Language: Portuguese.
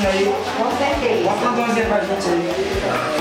aí. Com certeza. Mostra uma mãozinha pra gente aí.